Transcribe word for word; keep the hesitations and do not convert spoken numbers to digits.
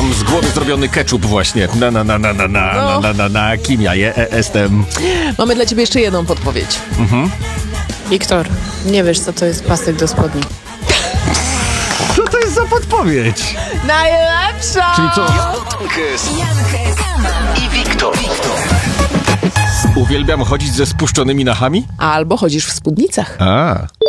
Mam z głowy zrobiony ketchup właśnie. Na, na, na, na, na, na, No. na, na, na, na, kim ja je, e, jestem? Mamy dla ciebie jeszcze jedną podpowiedź. Wiktor, nie wiesz, co to jest pasek do spodni. Co to jest za podpowiedź? Najlepsza! Czyli co? I Wiktor. Uwielbiam chodzić ze spuszczonymi nachami? Albo chodzisz w spódnicach. A.